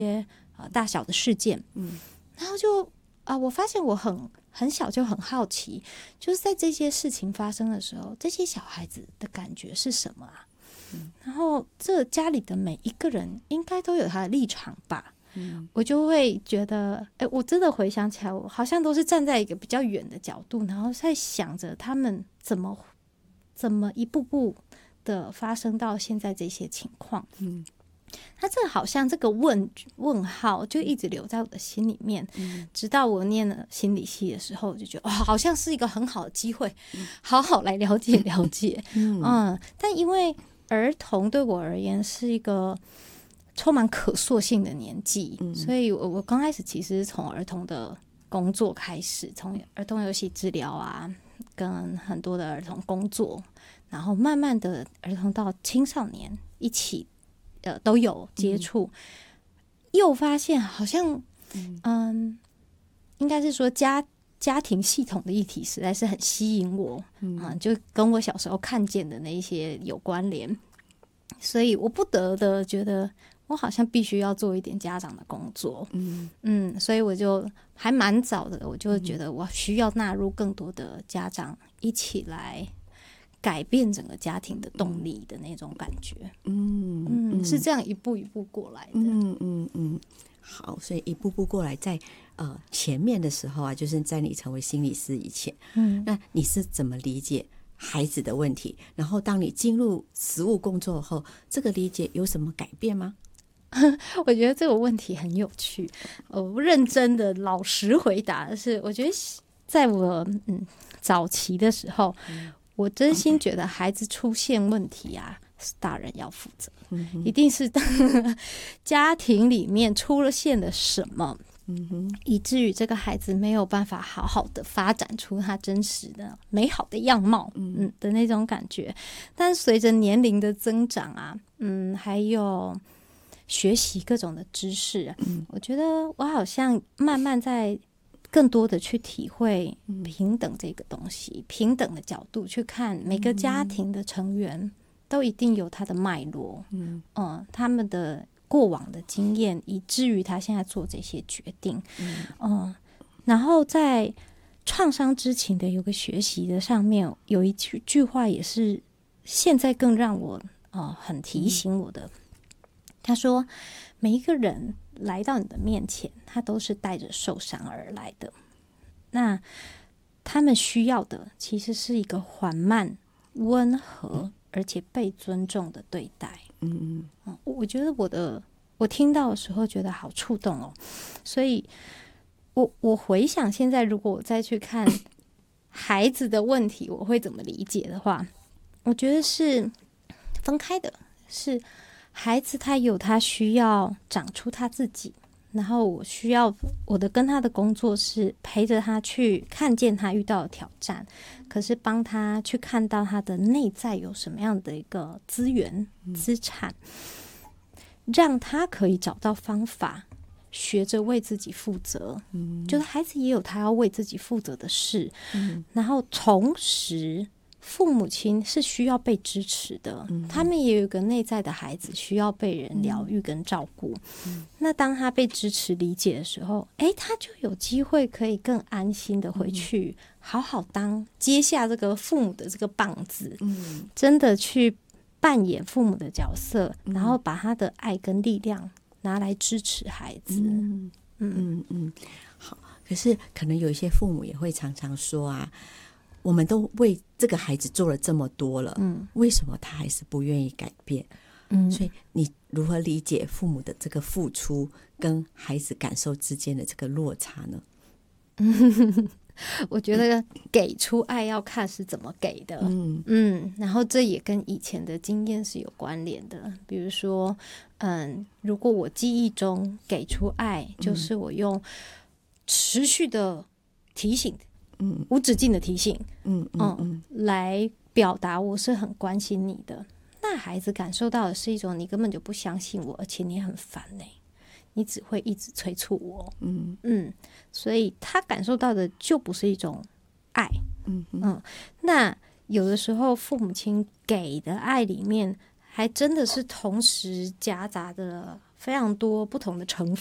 大小的事件，然后就我发现我很小就很好奇，就是在这些事情发生的时候，这些小孩子的感觉是什么啊？然后这家里的每一个人应该都有他的立场吧。我就会觉得，我真的回想起来，我好像都是站在一个比较远的角度，然后在想着他们怎么一步步的发生到现在这些情况。那这好像这个问号就一直留在我的心里面，直到我念了心理系的时候，我就觉得好像是一个很好的机会，好好来了解了解。但因为儿童对我而言是一个充满可塑性的年纪，所以我刚开始其实从儿童的工作开始，从儿童游戏治疗啊，跟很多的儿童工作，然后慢慢的儿童到青少年一起都有接触，又发现好像应该是说家庭系统的议题实在是很吸引我，就跟我小时候看见的那一些有关联，所以我不得的觉得我好像必须要做一点家长的工作。所以我就还蛮早的，我就觉得我需要纳入更多的家长一起来改变整个家庭的动力的那种感觉。是这样一步一步过来的。 好，所以一步步过来，在前面的时候啊，就是在你成为心理师以前，那你是怎么理解孩子的问题？然后当你进入实务工作后，这个理解有什么改变吗？ 我觉得这个问题很有趣，我认真的老实回答的是，我觉得在我早期的时候，我真心觉得孩子出现问题啊，是大人要负责，一定是家庭里面出了现了什么，以至于这个孩子没有办法好好的发展出他真实的美好的样貌，的那种感觉。但随着年龄的增长啊，还有学习各种的知识，我觉得我好像慢慢在更多的去体会平等这个东西，平等的角度去看每个家庭的成员都一定有他的脉络，他们的过往的经验，以至于他现在做这些决定。然后在创伤知情的有个学习的上面，有一句话也是现在更让我很提醒我的。他说每一个人来到你的面前，他都是带着受伤而来的，那他们需要的其实是一个缓慢温和而且被尊重的对待。我觉得我听到的时候觉得好触动哦，所以我回想现在如果我再去看孩子的问题我会怎么理解的话，我觉得是分开的，是孩子他有他需要长出他自己，然后我需要我的跟他的工作是陪着他去看见他遇到的挑战，可是帮他去看到他的内在有什么样的一个资源资产，让他可以找到方法学着为自己负责，就是孩子也有他要为自己负责的事，然后同时父母亲是需要被支持的，他们也有一个内在的孩子需要被人疗愈跟照顾，那当他被支持理解的时候，他就有机会可以更安心的回去好好接下这个父母的这个棒子，真的去扮演父母的角色，然后把他的爱跟力量拿来支持孩子。 好，可是可能有一些父母也会常常说啊，我们都为这个孩子做了这么多了，为什么他还是不愿意改变？所以你如何理解父母的这个付出跟孩子感受之间的这个落差呢？ 我觉得给出爱要看是怎么给的，然后这也跟以前的经验是有关联的。比如说，如果我记忆中给出爱，就是我用持续的提醒，无止境的提醒，来表达我是很关心你的，那孩子感受到的是一种你根本就不相信我，而且你很烦你只会一直催促我，所以他感受到的就不是一种爱，那有的时候父母亲给的爱里面，还真的是同时夹杂的非常多不同的成